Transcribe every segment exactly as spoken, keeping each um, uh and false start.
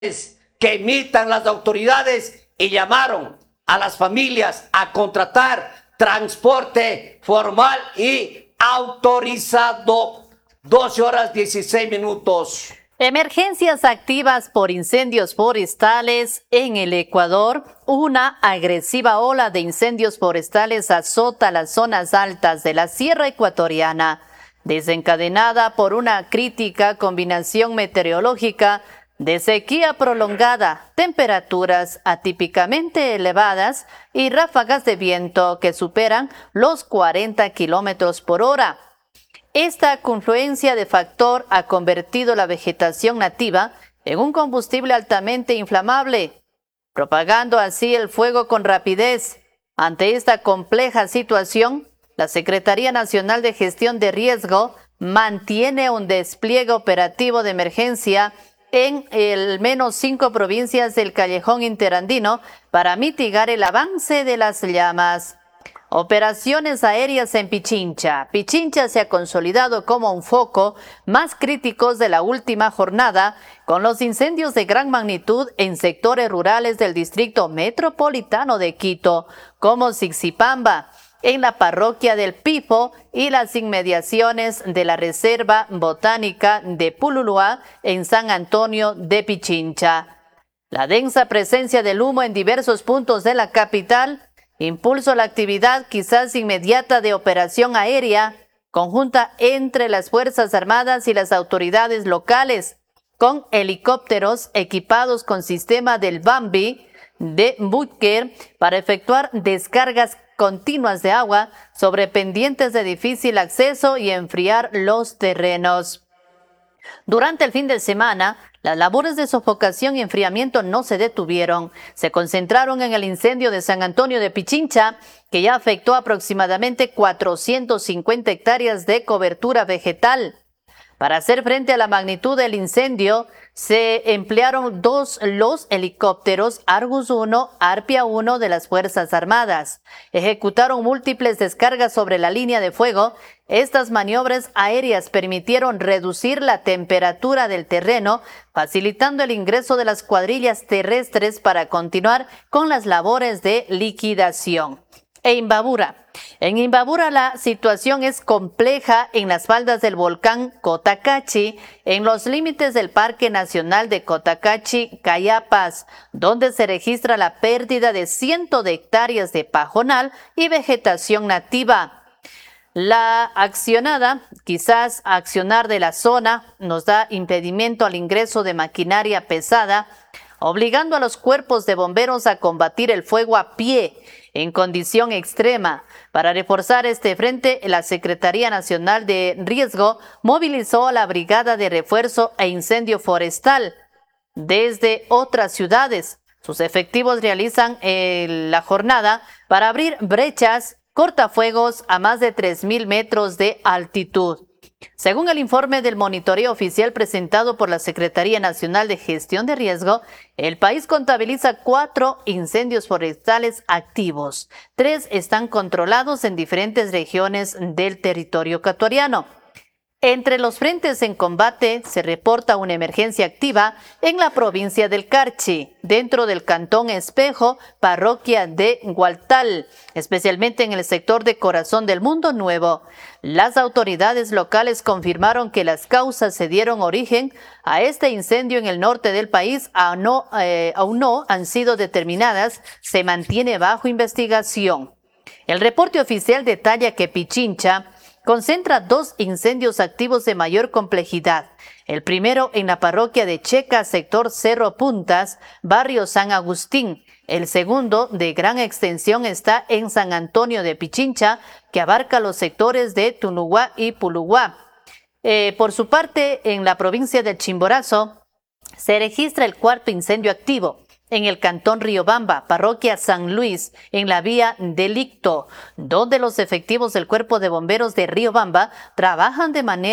que emitan las autoridades y llamaron a las familias a contratar transporte formal y autorizado. doce horas dieciséis minutos. Emergencias activas por incendios forestales en el Ecuador. Una agresiva ola de incendios forestales azota las zonas altas de la Sierra Ecuatoriana, desencadenada por una crítica combinación meteorológica de sequía prolongada, temperaturas atípicamente elevadas y ráfagas de viento que superan los cuarenta kilómetros por hora. Esta confluencia de factor ha convertido la vegetación nativa en un combustible altamente inflamable, propagando así el fuego con rapidez. Ante esta compleja situación, la Secretaría Nacional de Gestión de Riesgo mantiene un despliegue operativo de emergencia en al menos cinco provincias del Callejón Interandino para mitigar el avance de las llamas. Operaciones aéreas en Pichincha. Pichincha se ha consolidado como un foco más crítico de la última jornada, con los incendios de gran magnitud en sectores rurales del distrito metropolitano de Quito, como Sixipamba, en la parroquia del Pifo y las inmediaciones de la Reserva Botánica de Pululuá en San Antonio de Pichincha. La densa presencia del humo en diversos puntos de la capital impulsó la actividad quizás inmediata de operación aérea conjunta entre las Fuerzas Armadas y las autoridades locales, con helicópteros equipados con sistema del Bambi de Butker para efectuar descargas continuas de agua sobre pendientes de difícil acceso y enfriar los terrenos. Durante el fin de semana, las labores de sofocación y enfriamiento no se detuvieron. Se concentraron en el incendio de San Antonio de Pichincha, que ya afectó aproximadamente cuatrocientas cincuenta hectáreas de cobertura vegetal. Para hacer frente a la magnitud del incendio, se emplearon dos los helicópteros Argus uno, Arpia uno de las Fuerzas Armadas. Ejecutaron múltiples descargas sobre la línea de fuego. Estas maniobras aéreas permitieron reducir la temperatura del terreno, facilitando el ingreso de las cuadrillas terrestres para continuar con las labores de liquidación. E Imbabura. En Imbabura la situación es compleja en las faldas del volcán Cotacachi, en los límites del Parque Nacional de Cotacachi-Cayapas, donde se registra la pérdida de cientos de hectáreas de pajonal y vegetación nativa. La accionada, quizás accionar de la zona, nos da impedimento al ingreso de maquinaria pesada, obligando a los cuerpos de bomberos a combatir el fuego a pie en condición extrema. Para reforzar este frente, la Secretaría Nacional de Riesgo movilizó a la Brigada de Refuerzo e Incendio Forestal desde otras ciudades. Sus efectivos realizan eh, la jornada para abrir brechas cortafuegos a más de tres mil metros de altitud. Según el informe del monitoreo oficial presentado por la Secretaría Nacional de Gestión de Riesgo, el país contabiliza cuatro incendios forestales activos. Tres están controlados en diferentes regiones del territorio ecuatoriano. Entre los frentes en combate se reporta una emergencia activa en la provincia del Carchi, dentro del cantón Espejo, parroquia de Gualtal, especialmente en el sector de Corazón del Mundo Nuevo. Las autoridades locales confirmaron que las causas se dieron origen a este incendio en el norte del país, aún no, eh, aún no han sido determinadas, se mantiene bajo investigación. El reporte oficial detalla que Pichincha concentra dos incendios activos de mayor complejidad. El primero en la parroquia de Checa, sector Cerro Puntas, barrio San Agustín. El segundo, de gran extensión, está en San Antonio de Pichincha, que abarca los sectores de Tunuguá y Puluguá. Eh, por su parte, en la provincia del Chimborazo, se registra el cuarto incendio activo en el cantón Riobamba, parroquia San Luis, en la vía Delicto, donde los efectivos del Cuerpo de Bomberos de Riobamba trabajan de manera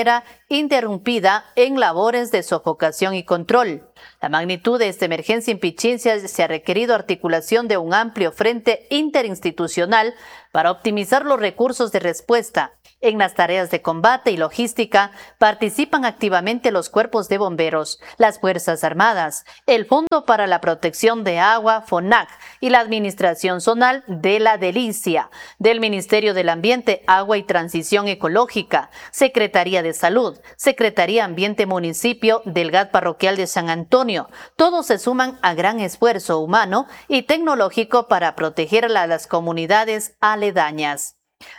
interrumpida en labores de sofocación y control. La magnitud de esta emergencia en Pichincha se ha requerido articulación de un amplio frente interinstitucional para optimizar los recursos de respuesta. En las tareas de combate y logística participan activamente los cuerpos de bomberos, las Fuerzas Armadas, el Fondo para la Protección de Agua, FONAC, y la Administración Zonal de la Delicia, del Ministerio del Ambiente, Agua y Transición Ecológica, Secretaría de Salud, Secretaría Ambiente Municipio del G A T Parroquial de San Antonio. Todos se suman a gran esfuerzo humano y tecnológico para proteger a las comunidades aledañas.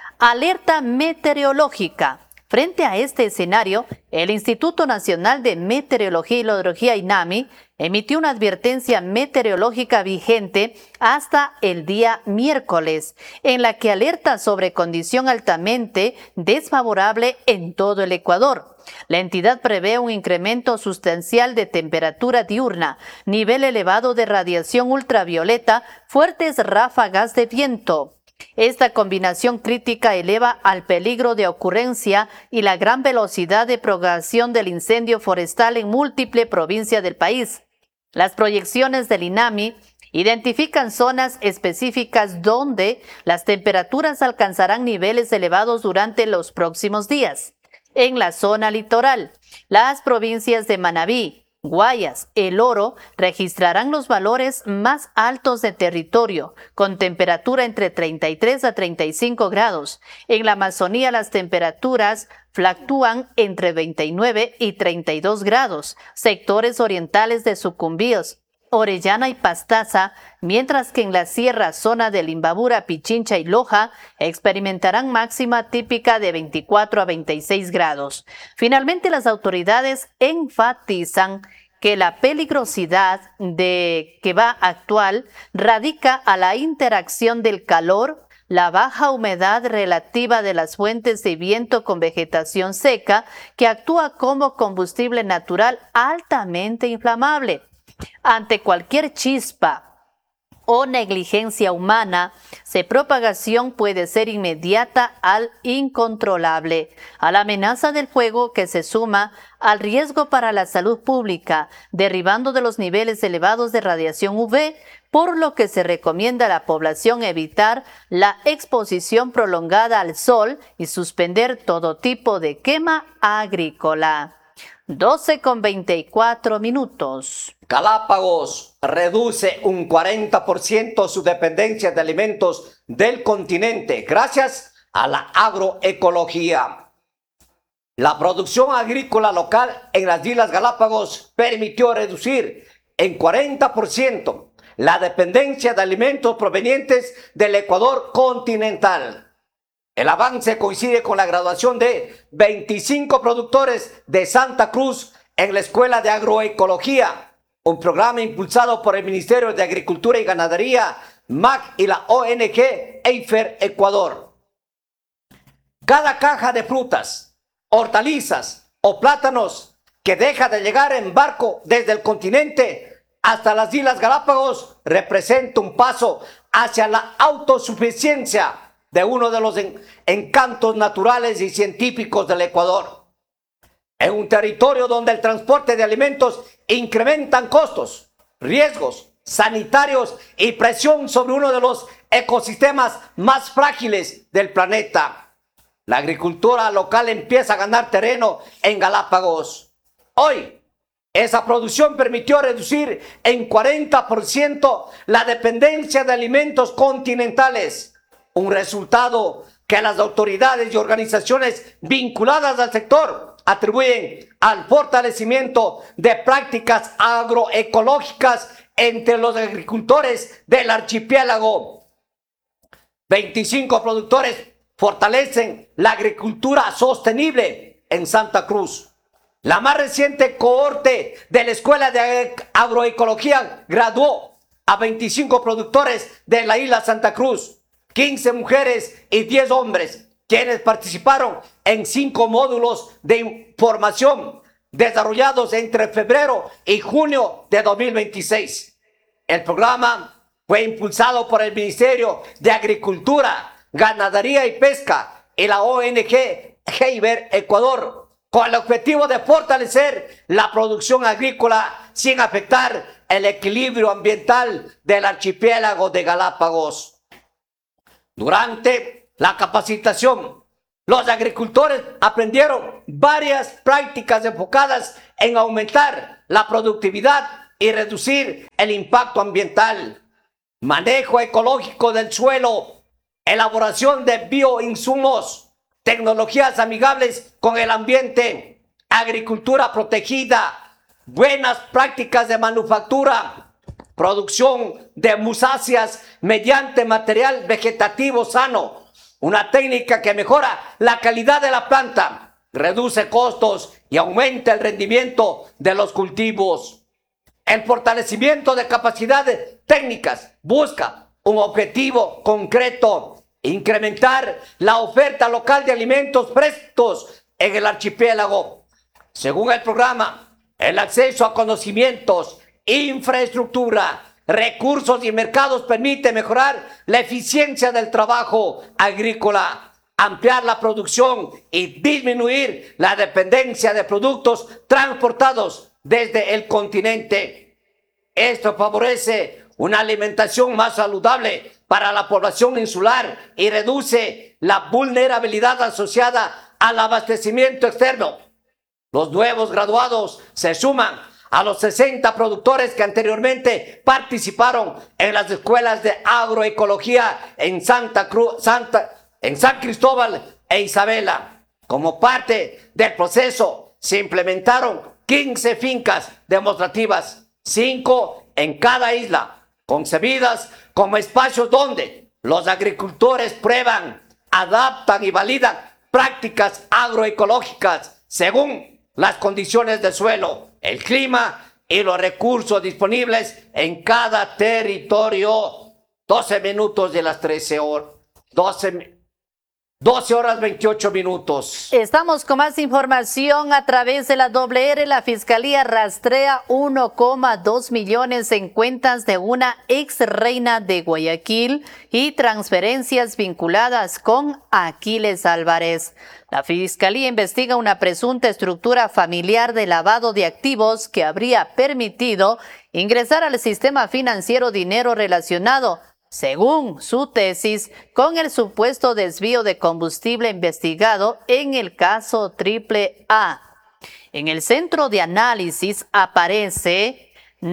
Alerta meteorológica. Frente a este escenario, el Instituto Nacional de Meteorología y Hidrología INAMI emitió una advertencia meteorológica vigente hasta el día miércoles, en la que alerta sobre condición altamente desfavorable en todo el Ecuador. La entidad prevé un incremento sustancial de temperatura diurna, nivel elevado de radiación ultravioleta, fuertes ráfagas de viento. Esta combinación crítica eleva al peligro de ocurrencia y la gran velocidad de propagación del incendio forestal en múltiples provincias del país. Las proyecciones del INAMI identifican zonas específicas donde las temperaturas alcanzarán niveles elevados durante los próximos días. En la zona litoral, las provincias de Manabí, Guayas, El Oro registrarán los valores más altos de territorio, con temperatura entre treinta y tres a treinta y cinco grados. En la Amazonía las temperaturas fluctúan entre veintinueve y treinta y dos grados. Sectores orientales de Sucumbíos, Orellana y Pastaza, mientras que en la sierra, zona de Limbabura, Pichincha y Loja, experimentarán máxima típica de veinticuatro a veintiséis grados. Finalmente, las autoridades enfatizan que la peligrosidad de que va actual radica a la interacción del calor, la baja humedad relativa de las fuentes de viento con vegetación seca, que actúa como combustible natural altamente inflamable. Ante cualquier chispa o negligencia humana, su propagación puede ser inmediata al incontrolable, a la amenaza del fuego que se suma al riesgo para la salud pública, derivando de los niveles elevados de radiación U V, por lo que se recomienda a la población evitar la exposición prolongada al sol y suspender todo tipo de quema agrícola. doce con veinticuatro minutos. Galápagos reduce un cuarenta por ciento su dependencia de alimentos del continente gracias a la agroecología. La producción agrícola local en las Islas Galápagos permitió reducir en cuarenta por ciento la dependencia de alimentos provenientes del Ecuador continental. El avance coincide con la graduación de veinticinco productores de Santa Cruz en la Escuela de Agroecología, un programa impulsado por el Ministerio de Agricultura y Ganadería, M A C y la O N G EIFER Ecuador. Cada caja de frutas, hortalizas o plátanos que deja de llegar en barco desde el continente hasta las Islas Galápagos representa un paso hacia la autosuficiencia de uno de los en, encantos naturales y científicos del Ecuador. En un territorio donde el transporte de alimentos incrementan costos, riesgos sanitarios y presión sobre uno de los ecosistemas más frágiles del planeta. La agricultura local empieza a ganar terreno en Galápagos. Hoy, esa producción permitió reducir en cuarenta por ciento la dependencia de alimentos continentales. Un resultado que las autoridades y organizaciones vinculadas al sector atribuyen al fortalecimiento de prácticas agroecológicas entre los agricultores del archipiélago. veinticinco productores fortalecen la agricultura sostenible en Santa Cruz. La más reciente cohorte de la Escuela de Agroecología graduó a veinticinco productores de la isla Santa Cruz, quince mujeres y diez hombres, quienes participaron en cinco módulos de formación desarrollados entre febrero y junio de dos mil veintiséis. El programa fue impulsado por el Ministerio de Agricultura, Ganadería y Pesca y la O N G EIFER Ecuador, con el objetivo de fortalecer la producción agrícola sin afectar el equilibrio ambiental del archipiélago de Galápagos. Durante la capacitación, los agricultores aprendieron varias prácticas enfocadas en aumentar la productividad y reducir el impacto ambiental, manejo ecológico del suelo, elaboración de bioinsumos, tecnologías amigables con el ambiente, agricultura protegida, buenas prácticas de manufactura, producción de musáceas mediante material vegetativo sano, una técnica que mejora la calidad de la planta, reduce costos y aumenta el rendimiento de los cultivos. El fortalecimiento de capacidades técnicas busca un objetivo concreto: incrementar la oferta local de alimentos frescos en el archipiélago. Según el programa, el acceso a conocimientos, infraestructura, recursos y mercados permite mejorar la eficiencia del trabajo agrícola, ampliar la producción y disminuir la dependencia de productos transportados desde el continente. Esto favorece una alimentación más saludable para la población insular y reduce la vulnerabilidad asociada al abastecimiento externo. Los nuevos graduados se suman a los sesenta productores que anteriormente participaron en las escuelas de agroecología en Santa Cruz, Santa, en San Cristóbal e Isabela. Como parte del proceso, se implementaron quince fincas demostrativas, cinco en cada isla, concebidas como espacios donde los agricultores prueban, adaptan y validan prácticas agroecológicas según las condiciones del suelo, el clima y los recursos disponibles en cada territorio. doce minutos de las trece horas. doce, doce horas veintiocho minutos. Estamos con más información a través de la doble R. La Fiscalía rastrea uno coma dos millones en cuentas de una ex reina de Guayaquil y transferencias vinculadas con Aquiles Álvarez. La Fiscalía investiga una presunta estructura familiar de lavado de activos que habría permitido ingresar al sistema financiero dinero relacionado, según su tesis, con el supuesto desvío de combustible investigado en el caso Triple A. En el centro de análisis aparece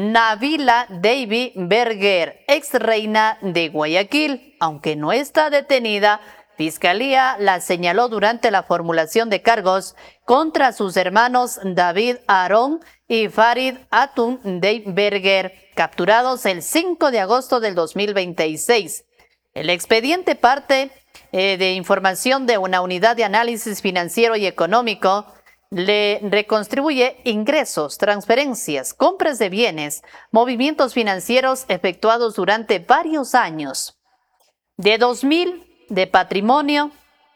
Nabila David Berger, ex reina de Guayaquil. Aunque no está detenida, Fiscalía la señaló durante la formulación de cargos contra sus hermanos David Aarón y Farid Atun David Berger, capturados el cinco de agosto del dos mil veintiséis. El expediente parte eh, de información de una unidad de análisis financiero y económico. Le reconstruye ingresos, transferencias, compras de bienes, movimientos financieros efectuados durante varios años. De dos mil de patrimonio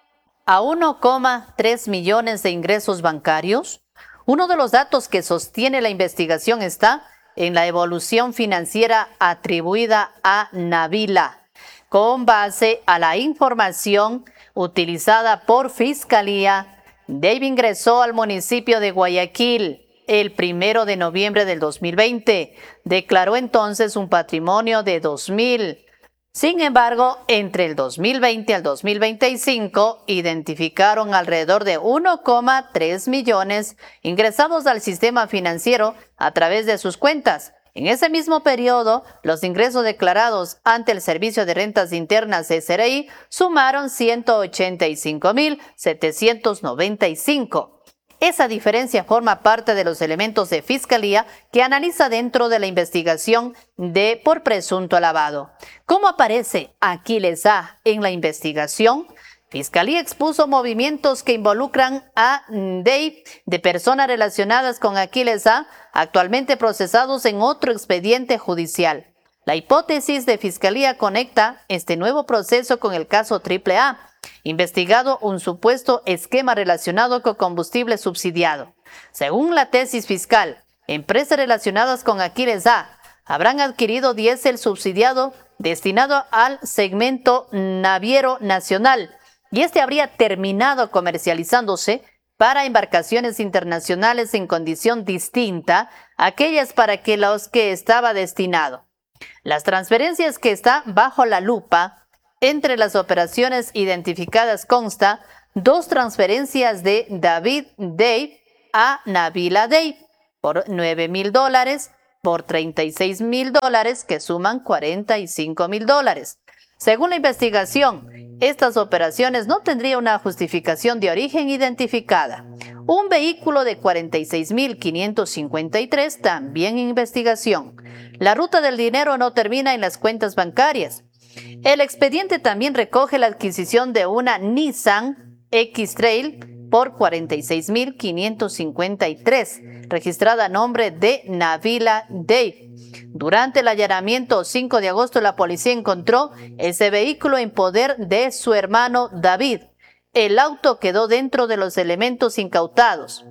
a uno coma tres millones de ingresos bancarios. Uno de los datos que sostiene la investigación está en la evolución financiera atribuida a Nabila, con base a la información utilizada por Fiscalía. David ingresó al municipio de Guayaquil el primero de noviembre del dos mil veinte. Declaró entonces un patrimonio de dos mil. Sin embargo, entre el dos mil veinte al dos mil veinticinco, identificaron alrededor de uno coma tres millones ingresados al sistema financiero a través de sus cuentas. En ese mismo periodo, los ingresos declarados ante el Servicio de Rentas Internas S R I sumaron ciento ochenta y cinco mil setecientos noventa y cinco. Esa diferencia forma parte de los elementos de Fiscalía que analiza dentro de la investigación de por presunto lavado. ¿Cómo aparece Aquiles A en la investigación? Fiscalía expuso movimientos que involucran a Dave de personas relacionadas con Aquiles A, actualmente procesados en otro expediente judicial. La hipótesis de Fiscalía conecta este nuevo proceso con el caso Triple A, investigado un supuesto esquema relacionado con combustible subsidiado. Según la tesis fiscal, empresas relacionadas con Aquiles A habrán adquirido diésel subsidiado destinado al segmento naviero nacional, y este habría terminado comercializándose para embarcaciones internacionales en condición distinta a aquellas para que los que estaba destinado. Las transferencias que está bajo la lupa, entre las operaciones identificadas consta dos transferencias de David Day a Nabila Day por nueve mil dólares, por treinta y seis mil dólares, que suman cuarenta y cinco mil dólares. Según la investigación, estas operaciones no tendrían una justificación de origen identificada. Un vehículo de cuarenta y seis mil quinientos cincuenta y tres también en investigación. La ruta del dinero no termina en las cuentas bancarias. El expediente también recoge la adquisición de una Nissan X-Trail por cuarenta y seis mil quinientos cincuenta y tres, registrada a nombre de Nabila Day. Durante el allanamiento cinco de agosto, la policía encontró ese vehículo en poder de su hermano David. El auto quedó dentro de los elementos incautados.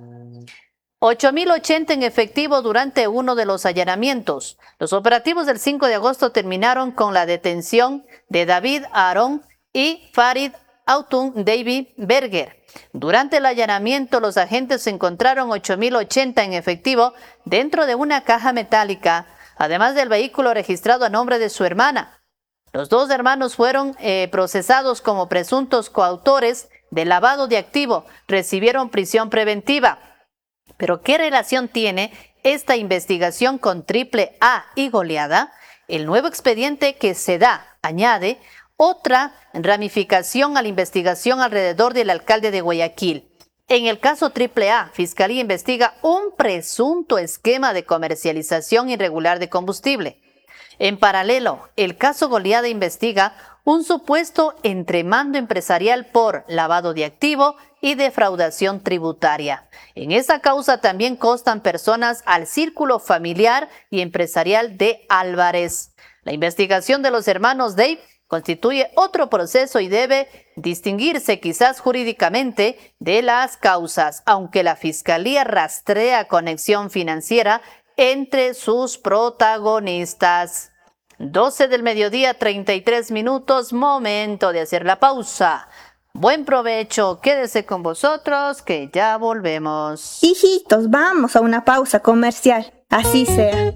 ocho mil ochenta en efectivo durante uno de los allanamientos. Los operativos del cinco de agosto terminaron con la detención de David Aaron y Farid Autun David Berger. Durante el allanamiento, los agentes encontraron ocho mil ochenta en efectivo dentro de una caja metálica, además del vehículo registrado a nombre de su hermana. Los dos hermanos fueron eh, procesados como presuntos coautores de lavado de activo. Recibieron prisión preventiva. ¿Pero qué relación tiene esta investigación con Triple A y Goleada? El nuevo expediente que se da añade otra ramificación a la investigación alrededor del alcalde de Guayaquil. En el caso Triple A, Fiscalía investiga un presunto esquema de comercialización irregular de combustible. En paralelo, el caso Goleada investiga un supuesto entremando empresarial por lavado de activo y defraudación tributaria. En esa causa también constan personas al círculo familiar y empresarial de Álvarez. La investigación de los hermanos Dave constituye otro proceso y debe distinguirse quizás jurídicamente de las causas, aunque la Fiscalía rastrea conexión financiera entre sus protagonistas. doce del mediodía, treinta y tres minutos, momento de hacer la pausa. Buen provecho, quédese con vosotros que ya volvemos. Hijitos, vamos a una pausa comercial, así sea.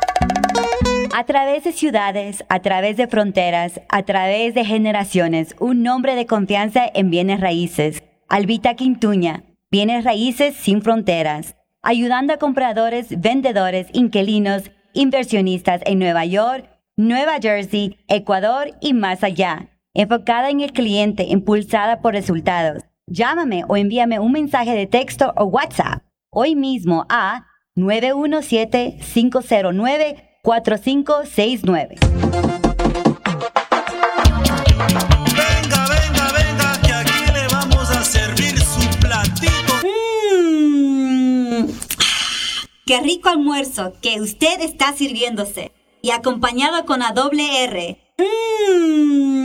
A través de ciudades, a través de fronteras, a través de generaciones, un nombre de confianza en bienes raíces. Albita Quintuña, bienes raíces sin fronteras. Ayudando a compradores, vendedores, inquilinos, inversionistas en Nueva York, Nueva Jersey, Ecuador y más allá. Enfocada en el cliente, impulsada por resultados. Llámame o envíame un mensaje de texto o WhatsApp hoy mismo a nueve uno siete, cinco cero nueve, cuatro cinco seis nueve. Venga, venga, venga, que aquí le vamos a servir su platito. Mmm, qué rico almuerzo que usted está sirviéndose y acompañado con la doble R. Mmm.